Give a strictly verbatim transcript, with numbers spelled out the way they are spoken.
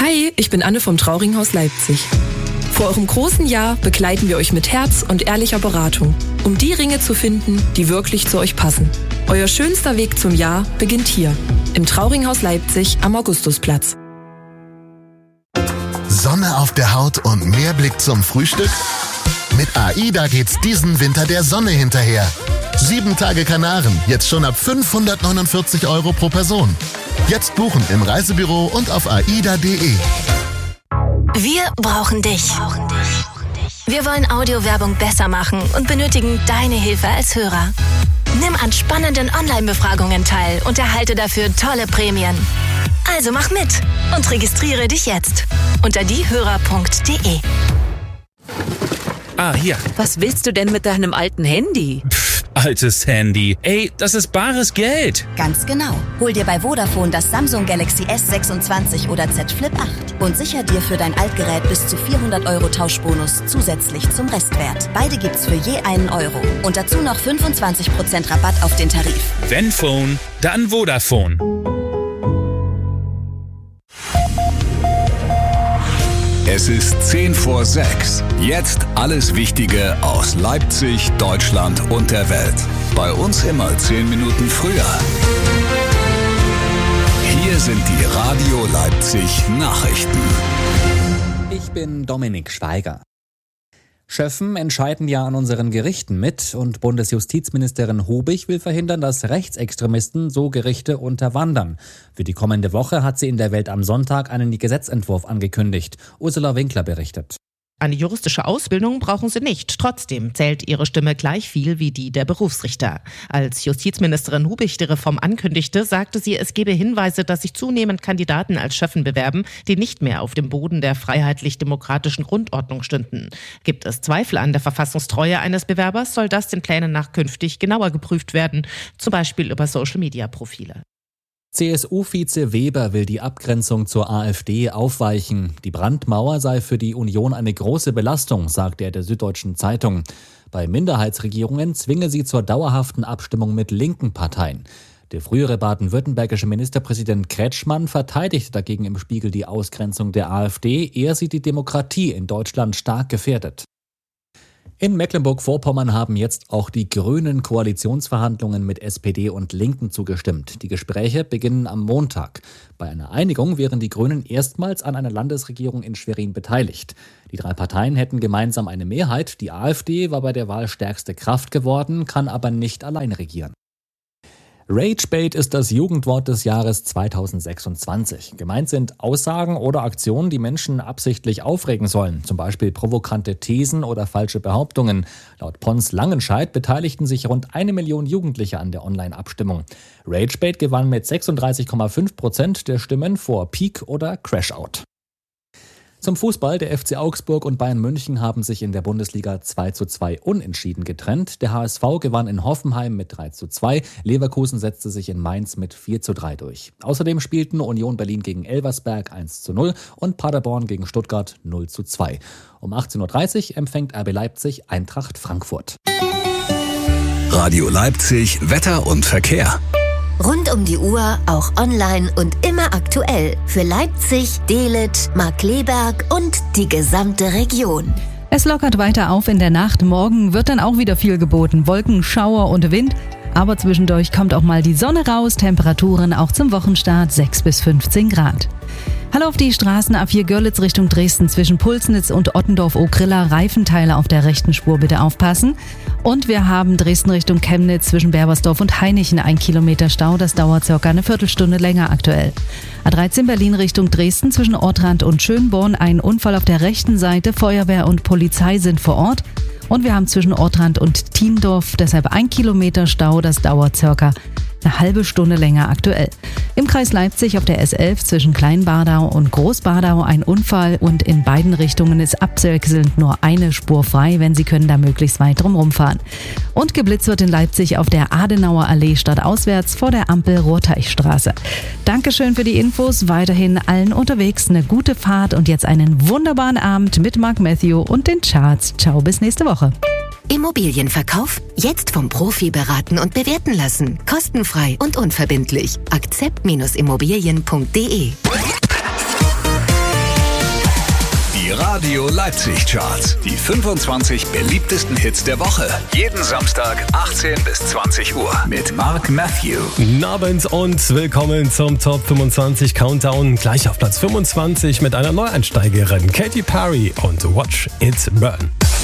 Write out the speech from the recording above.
Hi, ich bin Anne vom Trauringhaus Leipzig. Vor eurem großen Jahr begleiten wir euch mit Herz und ehrlicher Beratung, um die Ringe zu finden, die wirklich zu euch passen. Euer schönster Weg zum Jahr beginnt hier, im Trauringhaus Leipzig am Augustusplatz. Sonne auf der Haut und mehr Blick zum Frühstück? Mit AIDA geht's diesen Winter der Sonne hinterher. Sieben Tage Kanaren, jetzt schon ab fünfhundertneunundvierzig Euro pro Person. Jetzt buchen im Reisebüro und auf aida punkt de. Wir brauchen dich. Wir wollen Audiowerbung besser machen und benötigen deine Hilfe als Hörer. Nimm an spannenden Online-Befragungen teil und erhalte dafür tolle Prämien. Also mach mit und registriere dich jetzt unter diehörer punkt de. Ah, hier. Was willst du denn mit deinem alten Handy? Pff, altes Handy. Ey, das ist bares Geld. Ganz genau. Hol dir bei Vodafone das Samsung Galaxy S sechsundzwanzig oder Z Flip acht und sicher dir für dein Altgerät bis zu vierhundert Euro Tauschbonus zusätzlich zum Restwert. Beide gibt's für je einen Euro. Und dazu noch fünfundzwanzig Prozent Rabatt auf den Tarif. Wenn Phone, dann Vodafone. Es ist zehn vor sechs. Jetzt alles Wichtige aus Leipzig, Deutschland und der Welt. Bei uns immer zehn Minuten früher. Hier sind die Radio Leipzig Nachrichten. Ich bin Dominik Schweiger. Schöffen entscheiden ja an unseren Gerichten mit und Bundesjustizministerin Hubich will verhindern, dass Rechtsextremisten so Gerichte unterwandern. Für die kommende Woche hat sie in der Welt am Sonntag einen Gesetzentwurf angekündigt. Ursula Winkler berichtet. Eine juristische Ausbildung brauchen sie nicht. Trotzdem zählt ihre Stimme gleich viel wie die der Berufsrichter. Als Justizministerin Hubich die Reform ankündigte, sagte sie, es gebe Hinweise, dass sich zunehmend Kandidaten als Schöffen bewerben, die nicht mehr auf dem Boden der freiheitlich-demokratischen Grundordnung stünden. Gibt es Zweifel an der Verfassungstreue eines Bewerbers, soll das den Plänen nach künftig genauer geprüft werden, zum Beispiel über Social-Media-Profile. C S U-Vize Weber will die Abgrenzung zur AfD aufweichen. Die Brandmauer sei für die Union eine große Belastung, sagte er der Süddeutschen Zeitung. Bei Minderheitsregierungen zwinge sie zur dauerhaften Abstimmung mit linken Parteien. Der frühere baden-württembergische Ministerpräsident Kretschmann verteidigte dagegen im Spiegel die Ausgrenzung der AfD. Er sieht die Demokratie in Deutschland stark gefährdet. In Mecklenburg-Vorpommern haben jetzt auch die Grünen Koalitionsverhandlungen mit S P D und Linken zugestimmt. Die Gespräche beginnen am Montag. Bei einer Einigung wären die Grünen erstmals an einer Landesregierung in Schwerin beteiligt. Die drei Parteien hätten gemeinsam eine Mehrheit. Die AfD war bei der Wahl stärkste Kraft geworden, kann aber nicht allein regieren. Ragebait ist das Jugendwort des Jahres zweitausendsechsundzwanzig. Gemeint sind Aussagen oder Aktionen, die Menschen absichtlich aufregen sollen, zum Beispiel provokante Thesen oder falsche Behauptungen. Laut Pons Langenscheidt beteiligten sich rund eine Million Jugendliche an der Online-Abstimmung. Ragebait gewann mit sechsunddreißig Komma fünf Prozent der Stimmen vor Peak oder Crashout. Zum Fußball, der F C Augsburg und Bayern München haben sich in der Bundesliga zwei zu zwei unentschieden getrennt. Der H S V gewann in Hoffenheim mit drei zu zwei, Leverkusen setzte sich in Mainz mit vier zu drei durch. Außerdem spielten Union Berlin gegen Elversberg eins zu null und Paderborn gegen Stuttgart null zu zwei. Um achtzehn Uhr dreißig empfängt R B Leipzig Eintracht Frankfurt. Radio Leipzig, Wetter und Verkehr. Rund um die Uhr, auch online und immer aktuell. Für Leipzig, Dehlet, Markkleeberg und die gesamte Region. Es lockert weiter auf in der Nacht. Morgen wird dann auch wieder viel geboten. Wolken, Schauer und Wind. Aber zwischendurch kommt auch mal die Sonne raus. Temperaturen auch zum Wochenstart sechs bis fünfzehn Grad. Hallo auf die Straßen A vier Görlitz Richtung Dresden zwischen Pulsnitz und Ottendorf-Okrilla. Reifenteile auf der rechten Spur bitte aufpassen. Und wir haben Dresden Richtung Chemnitz zwischen Berbersdorf und Hainichen ein Kilometer Stau. Das dauert circa eine Viertelstunde länger aktuell. A dreizehn Berlin Richtung Dresden zwischen Ortrand und Schönborn. Ein Unfall auf der rechten Seite. Feuerwehr und Polizei sind vor Ort. Und wir haben zwischen Ortrand und Thiendorf deshalb ein Kilometer Stau. Das dauert circa eine halbe Stunde länger aktuell. Im Kreis Leipzig auf der S elf zwischen Kleinbadau und Großbadau ein Unfall und in beiden Richtungen ist abwechselnd nur eine Spur frei, wenn Sie können da möglichst weit drum rumfahren. Und geblitzt wird in Leipzig auf der Adenauer Allee stadtauswärts vor der Ampel Rohrteichstraße. Dankeschön für die Infos, weiterhin allen unterwegs eine gute Fahrt und jetzt einen wunderbaren Abend mit Mark Matthew und den Charts. Ciao, bis nächste Woche. Immobilienverkauf? Jetzt vom Profi beraten und bewerten lassen. Kostenfrei und unverbindlich. akzept Bindestrich immobilien punkt de Die Radio Leipzig Charts. Die fünfundzwanzig beliebtesten Hits der Woche. Jeden Samstag achtzehn bis zwanzig Uhr mit Mark Matthew. Guten Abend und willkommen zum Top fünfundzwanzig Countdown. Gleich auf Platz fünfundzwanzig mit einer Neueinsteigerin, Katy Perry und Watch It Burn.